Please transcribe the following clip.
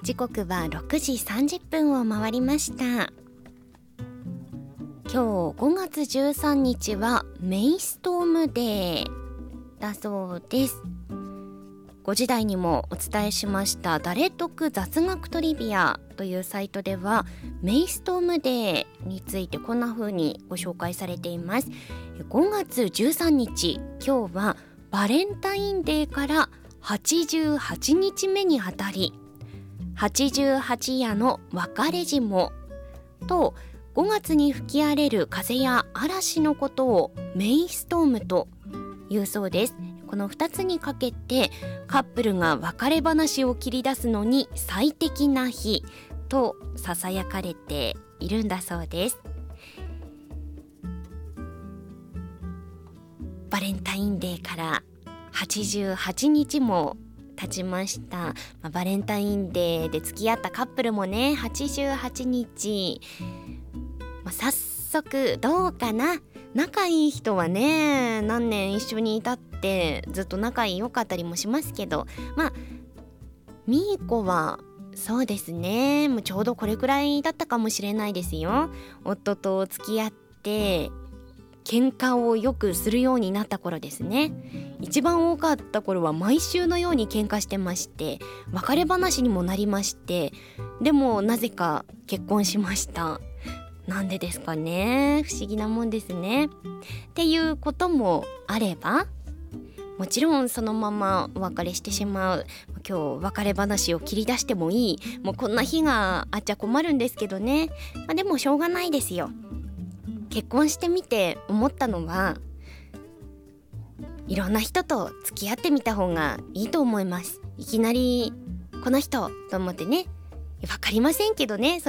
時刻は6時30分を回りました。今日5月13日はメイストームデーだそうです。5時台にもお伝えしました誰得雑学トリビアというサイトではメイストームデーについてこんな風にご紹介されています。5月13日、今日はバレンタインデーから88日目にあたり、88夜の別れ霜と5月に吹き荒れる風や嵐のことをメイストームというそうです。この2つにかけてカップルが別れ話を切り出すのに最適な日とささやかれているんだそうです。バレンタインデーから88日も経ちました。バレンタインデーで付き合ったカップルもね、88日、早速どうかな。仲いい人はね、何年一緒にいたってずっと仲良かったりもしますけど、みーこはそうですね、もうちょうどこれくらいだったかもしれないですよ。夫と付き合って喧嘩をよくするようになった頃ですね。一番多かった頃は毎週のように喧嘩してまして、別れ話にもなりまして、でもなぜか結婚しました。なんでですかね。不思議なもんですね。っていうこともあれば、もちろんそのままお別れしてしまう。今日別れ話を切り出してもいい。もうこんな日があっちゃ困るんですけどね。でもしょうがないですよ。結婚してみて思ったのは、いろんな人と付き合ってみた方がいいと思います。いきなりこの人と思ってね、わかりませんけどね、